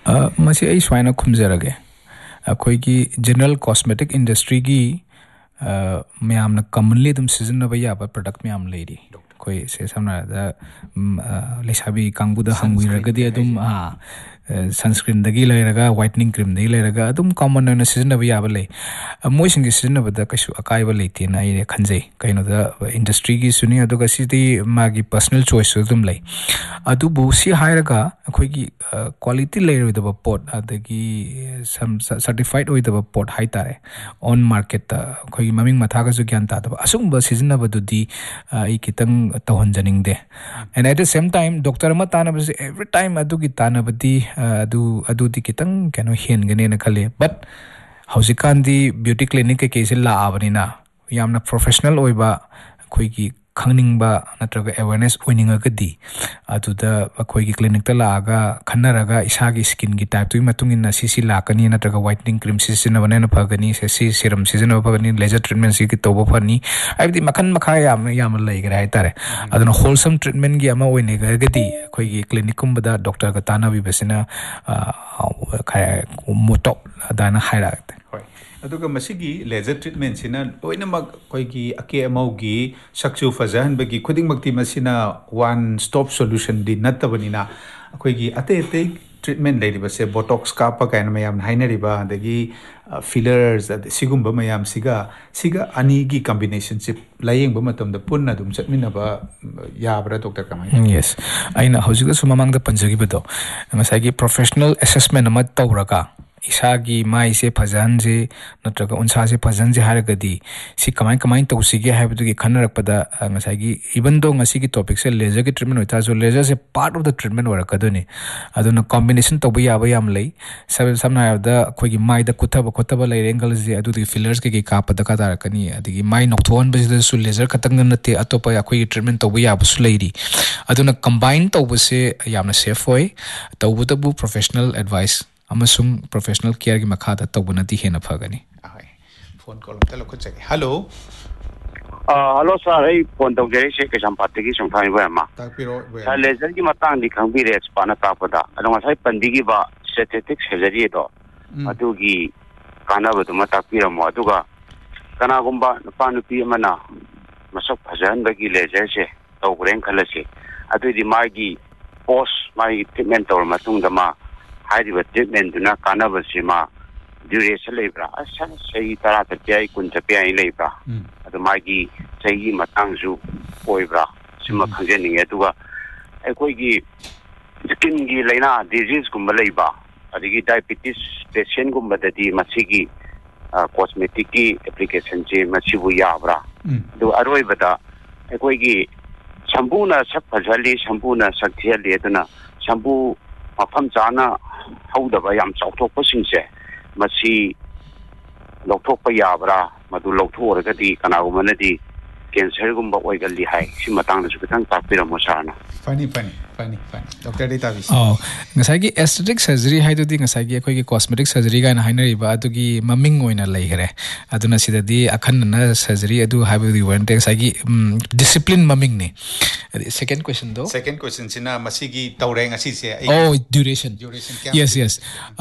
मसी आई swine खुमजरगे अखोई general cosmetic industry की ma'am commonly सिजनब याब product ma'am लेरी कोई से समना लेसाबी कांगुदा हंगुरगदी सनस्क्रीन दगी लेरगा व्हाइटनिंग क्रीम दगी लेरगा कॉमन ओइना सिजनब याब ले मोइसिंग सिजनबदा कैसु अकाइब लेतेना आइ खंजै कइनोदा इंडस्ट्री की सुनी अदुगा सिदी मागी पर्सनल चॉइस लै अदुबु सि हायरगा अखोइगी quality लेरदब pot अदगी some certified ओइदब pot हाइतारे on market अखोइगी ममिंग मथागसु ग्यान तादब असुंबा सिजनबदुदी आई कितंग तहनजनिंगदे and at the same time doctor अमा तानबसे एवरी टाइम अदुगी तानबदी अदुदी कितंग केनो हेनगने न खले बट हौजिकांदी ब्यूटी क्लिनिक के केसे लाबनिना यामना प्रोफेशनल ओइबा अखोइगी खंगनिंगबा नत्रगा अवेयरनेस ओइनिंगगदी अदुदा अखोइगी क्लिनिक ता लागा खन्नरगा इसागी स्किन की टाइप तुई मतुंग इन सीसी लाकनी नत्रगा व्हाइटनिंग क्रीम सिजनबने न फगनी से सीरम सिजनब फगनी लेजर ट्रीटमेंट सी की तोबो फनी आइबदी मखन मखा याम लेगरा हाइतारे अदुना होलसम ट्रीटमेंट की अमा ओइनेगगदी अखोइगी क्लिनिक कुंबदा डॉक्टर का तानाबी बसिना मोटो अदाना हाइराते अदुगा मसिगी लेजर ट्रीटमेंट सिना लोइनमक कोइगी अके अमौगी सक्चु फजहनबगी खुदिंगमक्ति मसिना वन स्टॉप सॉल्यूशन दि नत्तबनिना कोइगी अते अते ट्रीटमेंट लेरिबसे बोटॉक्स कापा काइन मयाम हाइनरिबा अदगी फिलर्स सिगुंबा मयाम सिगा अनीगी कॉम्बिनेशन से लायेंगबा मतमदा पुन्ना दुम चटमिनबा याबरा डॉक्टर कमाई यस आइना हौजिगा सुमामांगदा पंजगिबदो ngसाइगी प्रोफेशनल असेसमेंट अमा तौरगा इसागी माइसे फजहनजे नत्रगा उनसासे फजहनजे हारगदी सि कमाई तौसिगे हाइबदुगी खनरकपदा ngसाइगी इवन दो ngसिगी टॉपिक से लेजर की ट्रीटमेंट होता जो लेजर से part of the treatment वरकदोनी अदुना combination तौबा याबा याम लई समना हाइबदा अखोइगी माइदा कुथबा लेरेंगल जे अदुदी फिलर्स के कापदा का तारकनी अदिगी माइ नोक्थोन बजिदा सु लेजर खतंग नते अतोपा अखोइगी ट्रीटमेंट तौबा याबसु लेरी अदुना कंबाइन तौबसे यामना सेफ होय तौबदबु प्रोफेशनल एडवाइस अमसुंग प्रोफेशनल केयर की मखादा तौबनती हेना फगनी फोन कॉल तलो खुचगे hello hello sir I phone तौजरे से केसमपात की संथाई बमा ताकपिरो सर लेजर की मतंग दि खंगबिरे एक्सपाना तापदा अदंगासाई पंदिगी बा स्टेटिक सर्जरी दो अदुगी कानाबदु मताकपिरमो अदुगा कनागुंबा नुपा नुपी अमना मसक फजहनबगी लेजर से तौग्रेन खलसे अदुदी मागी पोस्ट मागी ट्रीटमेंट तौर मतुंगदमा हाइरिबा ट्रीटमेंट दुना कानाबसिमा ड्यूरेशन लेब्रा असा सही तरा तप्याई कुन तप्याई लेब्रा अदु मागी सही मतंगजु ओइब्रा सिमा खंजनिंगे दुगा अखोइगी स्किन की लेना डिजीज गुम लेबा अदिगी डायबिटीज पेशेंट गुम बददी मसिगी कॉस्मेटिक की एप्लीकेशन जे मसिबु याब्रा दु अरोइबदा अखोइगी शंपूना सब फजली शंपूना सक्थियली अदुना शंपू मफम चाना हौदबा याम चौथोकपसिंगसे मसी लौथोकपा याब्रा मदु लौथोरगदी कनागुमनदी कैंसर गुंबा ओइगल्ली हाय सि मतंगदसु खतंग ताकपिरमो सारना funny doctor database ngसाइगी aesthetic surgery हाइदुदी ngसाइगी अखोइगी cosmetic surgery गाना हाइनरिबा अदुगी ममिंग ओइना लैहरे अदुना सिददी अखनना सर्जरी अदु हाइबुदी वरनते ngसाइगी डिसिप्लिन ममिंग ने सेकंड क्वेश्चन सिना मसिगी तौरेंग असि से ड्यूरेशन यस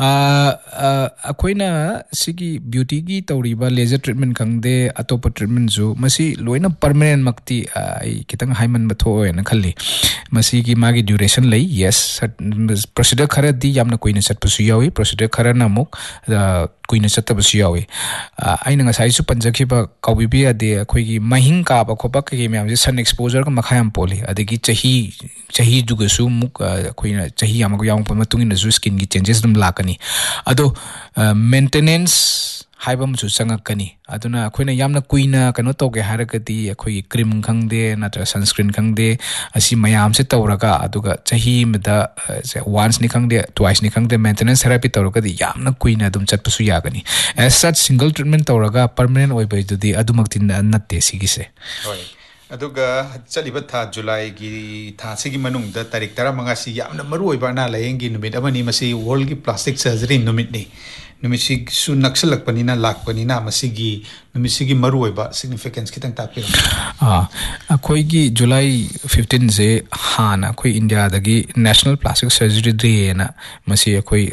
अखोइना सिगी ब्यूटी की तौरिबा लेजर ट्रीटमेंट खंगदे अतोप ट्रीटमेंट जो मसी लोइना परमानेंट मक्ति कितंग हाइमन बथोएना खल्ली मसिगी मागी ड्यूरेशन लई यस प्रोसीजर खरा दी यामना कोइना चटपसु यावी प्रोसीजर खरा नमुक कुइना चटबसु यावी आइना ngसाइसु पंजखिबा कौबिबि अदे अखोइगी महिंग काबा खोबा के मैम जे सन एक्सपोजर का मखायाम पोली अदगी चही जुगसु मुक अखोइना चही यामको यामको मतुंगिना जु स्किन की चेंजेस दम लाकनी अदो मेंटेनेंस हाइबमसु संगकनी अदुना अखोइना यामना कुइना कनो तोगे हारगदी अखोइ क्रीम खंगदे नत्र सनस्क्रीन खंगदे असि मयाम से तौरगा अदुगा चही मदा वंस नि खंगदे ट्वाइस नि खंगदे मेंटेनेंस थेरेपी तौरगदी यामना कुइना दुम चटपसु यागनी as such single treatment तौरगा permanent ओइबैदुदी अदुमक्ति नत्ते सिगिसे अदुगा चलिबा था जुलाई की था सिगी मनुंग द तारीख 15 सी यामना मरु ओइबा ना लायेंगी नुमित अमनी मसी वर्ल्ड की प्लास्टिक सर्जरी नुमित नि नुमिसी सु नक्सलकपनिना लाकपनिना मसिगी नुमिसिगी मरु ओइबा सिग्निफिकेंस खितंग तापिरो अखोइगी जुलाई 15 से हाना अखोइ India दगी national plastic surgery day ना मसी अखोइ